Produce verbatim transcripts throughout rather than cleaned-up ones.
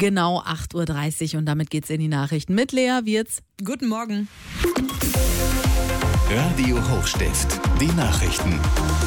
Genau acht Uhr dreißig und damit geht's in die Nachrichten mit Lea Wirz. Guten Morgen. Radio Hochstift, die Nachrichten.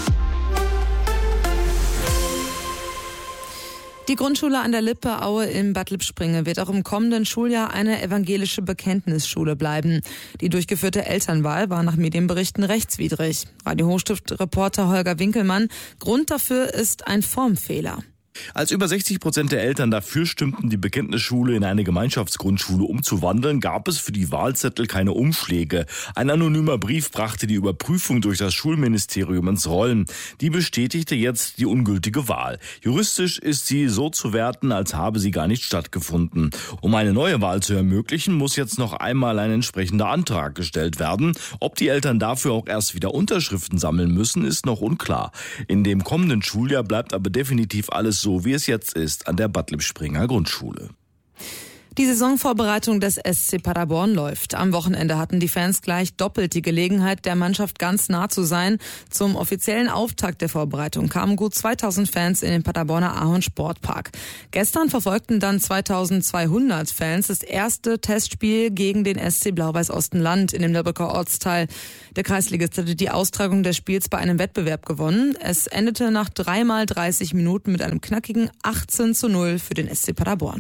Die Grundschule an der Lippe-Aue in Bad Lippspringe wird auch im kommenden Schuljahr eine evangelische Bekenntnisschule bleiben. Die durchgeführte Elternwahl war nach Medienberichten rechtswidrig. Radio Hochstift-Reporter Holger Winkelmann: Grund dafür ist ein Formfehler. Als über sechzig Prozent der Eltern dafür stimmten, die Bekenntnisschule in eine Gemeinschaftsgrundschule umzuwandeln, gab es für die Wahlzettel keine Umschläge. Ein anonymer Brief brachte die Überprüfung durch das Schulministerium ins Rollen. Die bestätigte jetzt die ungültige Wahl. Juristisch ist sie so zu werten, als habe sie gar nicht stattgefunden. Um eine neue Wahl zu ermöglichen, muss jetzt noch einmal ein entsprechender Antrag gestellt werden. Ob die Eltern dafür auch erst wieder Unterschriften sammeln müssen, ist noch unklar. In dem kommenden Schuljahr bleibt aber definitiv alles so, wie es jetzt ist, an der Bad Lippspringer Grundschule. Die Saisonvorbereitung des S C Paderborn läuft. Am Wochenende hatten die Fans gleich doppelt die Gelegenheit, der Mannschaft ganz nah zu sein. Zum offiziellen Auftakt der Vorbereitung kamen gut zweitausend Fans in den Paderborner Ahorn Sportpark. Gestern verfolgten dann zweitausendzweihundert Fans das erste Testspiel gegen den S C Blau-Weiß Ostenland in dem Lübecker Ortsteil. Der Kreisligist hatte die Austragung des Spiels bei einem Wettbewerb gewonnen. Es endete nach dreimal dreißig Minuten mit einem knackigen achtzehn zu null für den S C Paderborn.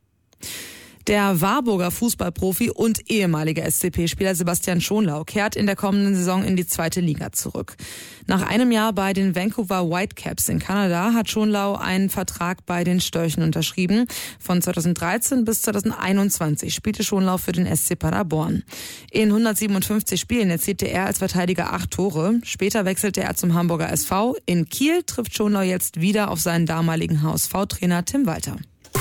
Der Warburger Fußballprofi und ehemalige S C P-Spieler Sebastian Schonlau kehrt in der kommenden Saison in die zweite Liga zurück. Nach einem Jahr bei den Vancouver Whitecaps in Kanada hat Schonlau einen Vertrag bei den Störchen unterschrieben. Von zweitausenddreizehn bis zweitausendeinundzwanzig spielte Schonlau für den S C Paderborn. In hundertsiebenundfünfzig Spielen erzielte er als Verteidiger acht Tore. Später wechselte er zum Hamburger S V. In Kiel trifft Schonlau jetzt wieder auf seinen damaligen H S V-Trainer Tim Walter.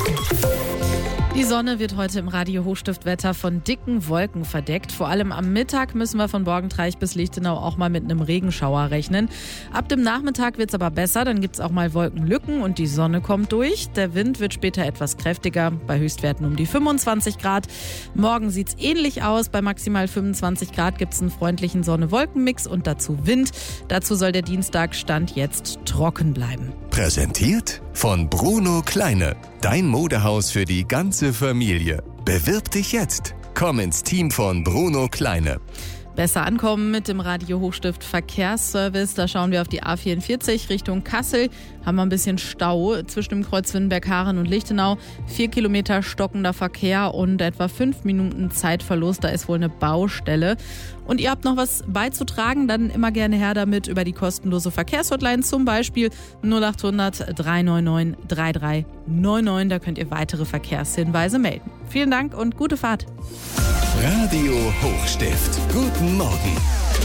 Die Sonne wird heute im Radio Hochstiftwetter von dicken Wolken verdeckt. Vor allem am Mittag müssen wir von Borgentreich bis Lichtenau auch mal mit einem Regenschauer rechnen. Ab dem Nachmittag wird es aber besser, dann gibt es auch mal Wolkenlücken und die Sonne kommt durch. Der Wind wird später etwas kräftiger, bei Höchstwerten um die fünfundzwanzig Grad. Morgen sieht es ähnlich aus, bei maximal fünfundzwanzig Grad gibt es einen freundlichen Sonne-Wolken-Mix und dazu Wind. Dazu soll der Dienstag Stand jetzt trocken bleiben. Präsentiert von Bruno Kleine. Dein Modehaus für die ganze Familie. Bewirb dich jetzt. Komm ins Team von Bruno Kleine. Besser ankommen mit dem Radio Hochstift Verkehrsservice. Da schauen wir auf die A vierundvierzig Richtung Kassel. Haben wir ein bisschen Stau zwischen dem Kreuz Wittenberg-Haaren und Lichtenau. Vier Kilometer stockender Verkehr und etwa fünf Minuten Zeitverlust. Da ist wohl eine Baustelle. Und ihr habt noch was beizutragen, dann immer gerne her damit über die kostenlose Verkehrshotline, zum Beispiel null acht hundert drei neun neun drei drei neun neun. Da könnt ihr weitere Verkehrshinweise melden. Vielen Dank und gute Fahrt. Radio Hochstift. Guten Morgen.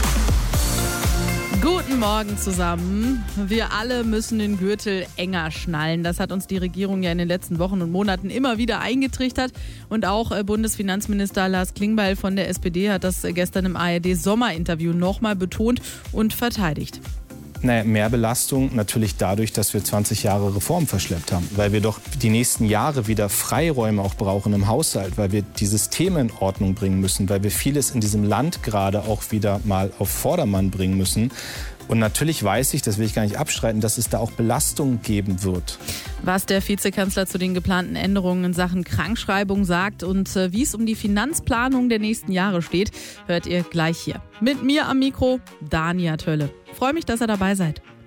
Guten Morgen zusammen. Wir alle müssen den Gürtel enger schnallen. Das hat uns die Regierung ja in den letzten Wochen und Monaten immer wieder eingetrichtert. Und auch Bundesfinanzminister Lars Klingbeil von der S P D hat das gestern im A R D-Sommerinterview nochmal betont und verteidigt. Naja, mehr Belastung natürlich dadurch, dass wir zwanzig Jahre Reform verschleppt haben. Weil wir doch die nächsten Jahre wieder Freiräume auch brauchen im Haushalt. Weil wir die Systeme in Ordnung bringen müssen. Weil wir vieles in diesem Land gerade auch wieder mal auf Vordermann bringen müssen. Und natürlich weiß ich, das will ich gar nicht abstreiten, dass es da auch Belastung geben wird. Was der Vizekanzler zu den geplanten Änderungen in Sachen Krankschreibung sagt und äh, wie es um die Finanzplanung der nächsten Jahre steht, hört ihr gleich hier. Mit mir am Mikro, Dania Tölle. Freue mich, dass ihr dabei seid.